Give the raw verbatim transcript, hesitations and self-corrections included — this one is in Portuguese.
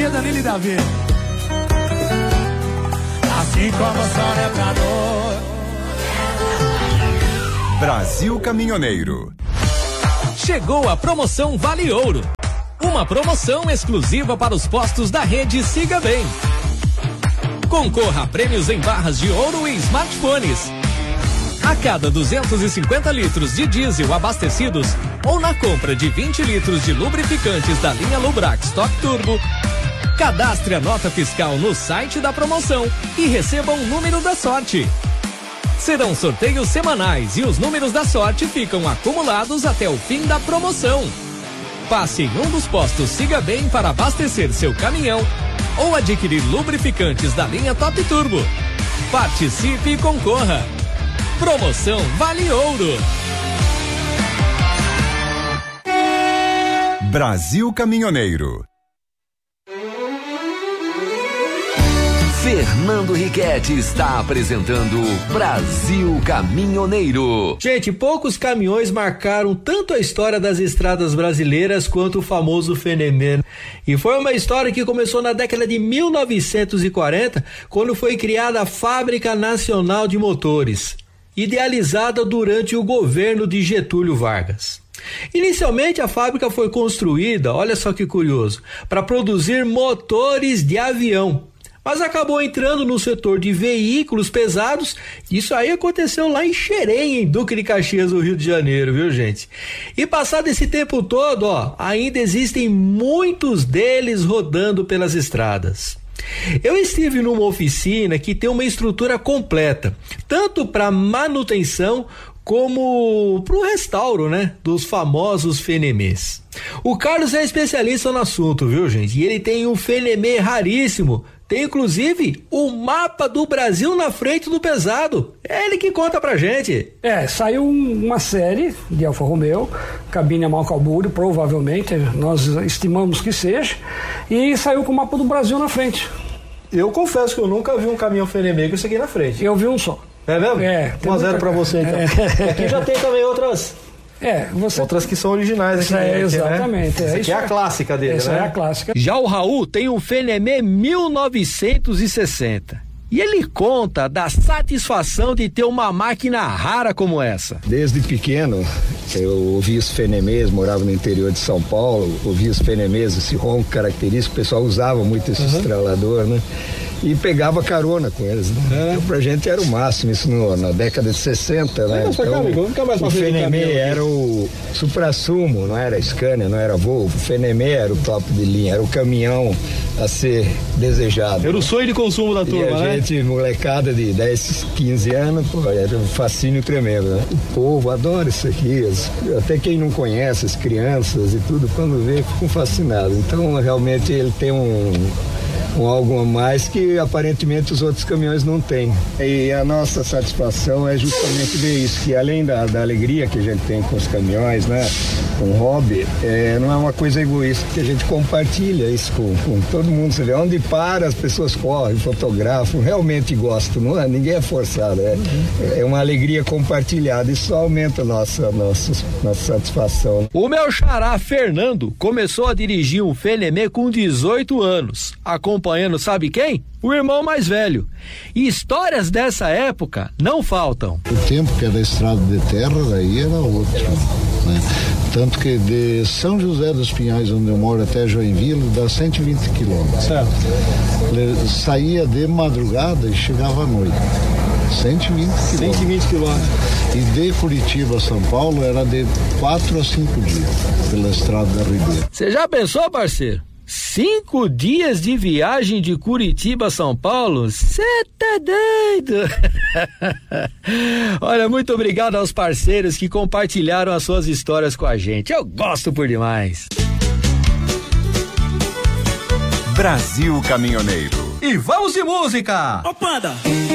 Maria, Danilo e Davi. Assim como o sol é pra dor. Brasil Caminhoneiro. Chegou a promoção Vale Ouro. Uma promoção exclusiva para os postos da rede Siga Bem. Concorra a prêmios em barras de ouro e smartphones. A cada duzentos e cinquenta litros de diesel abastecidos ou na compra de vinte litros de lubrificantes da linha Lubrax Top Turbo, cadastre a nota fiscal no site da promoção e receba um número da sorte. Serão sorteios semanais e os números da sorte ficam acumulados até o fim da promoção. Passe em um dos postos Siga Bem para abastecer seu caminhão ou adquirir lubrificantes da linha Top Turbo. Participe e concorra. Promoção Vale Ouro. Brasil Caminhoneiro. Fernando Riquetti está apresentando Brasil Caminhoneiro. Gente, poucos caminhões marcaram tanto a história das estradas brasileiras quanto o famoso Fenemê. E foi uma história que começou na década de mil novecentos e quarenta, quando foi criada a Fábrica Nacional de Motores, idealizada durante o governo de Getúlio Vargas. Inicialmente a fábrica foi construída, olha só que curioso, para produzir motores de avião, mas acabou entrando no setor de veículos pesados. Isso aí aconteceu lá em Xerém, em Duque de Caxias, no Rio de Janeiro, viu, gente? E passado esse tempo todo, ó, ainda existem muitos deles rodando pelas estradas. Eu estive numa oficina que tem uma estrutura completa, tanto para manutenção como para o restauro, né, dos famosos Fenemês. O Carlos é especialista no assunto, viu, gente? E ele tem um Fenemê raríssimo. Tem inclusive o mapa do Brasil na frente do pesado. É ele que conta pra gente. É, saiu uma série de Alfa Romeo, cabine a mau carbúrio, provavelmente, nós estimamos que seja, e saiu com o mapa do Brasil na frente. Eu confesso que eu nunca vi um caminhão Fenemê com isso aqui na frente. Eu vi um só. É mesmo? É. um a zero pra você, então. É. Aqui já tem também outras... É, você... Outras que são originais aqui. É, exatamente. Né? Essa é, aqui é a clássica dele, essa né? é a clássica. Já o Raul tem um Fenemê mil novecentos e sessenta. E ele conta da satisfação de ter uma máquina rara como essa. Desde pequeno, eu ouvia os Fenemês, morava no interior de São Paulo, ouvia os Fenemês, esse ronco característico, o pessoal usava muito esse uhum. estralador, né? E pegava carona com eles, né? É. Então pra gente era o máximo, isso no, na década de sessenta, né? Não, então, cá, nunca mais o Fenemê era o supra-sumo, não era Scania, não era Volvo. O Fenemê era o top de linha, era o caminhão a ser desejado. Era o sonho de consumo da turma, e a né? gente, molecada de dez, quinze anos, pô, era um fascínio tremendo, né? O povo adora isso aqui, as, até quem não conhece, as crianças e tudo, quando vê, ficam fascinados. Então, realmente, ele tem um... com algo a mais que aparentemente os outros caminhões não têm. E a nossa satisfação é justamente ver isso, que além da, da alegria que a gente tem com os caminhões, né, com o hobby, é, não é uma coisa egoísta, que a gente compartilha isso com, com todo mundo. Você vê onde para, as pessoas correm, fotografam, realmente gostam, não é? Ninguém é forçado, é, uhum. é uma alegria compartilhada, isso aumenta a nossa, nossa, nossa satisfação. O meu xará Fernando começou a dirigir um Fenemê com dezoito anos, acompanhando sabe quem? O irmão mais velho. E histórias dessa época não faltam. O tempo que era estrada de terra, daí era outro, né? Tanto que de São José dos Pinhais, onde eu moro, até Joinville, dá cento e vinte quilômetros. Certo. Saía de madrugada e chegava à noite. cento e vinte quilômetros. cento e vinte quilômetros. E de Curitiba a São Paulo era de quatro a cinco dias pela estrada da Ribeira. Você já pensou, parceiro? Cinco dias de viagem de Curitiba a São Paulo? Cê tá doido? Olha, muito obrigado aos parceiros que compartilharam as suas histórias com a gente. Eu gosto por demais. Brasil Caminhoneiro. E vamos de música! Ô, Panda!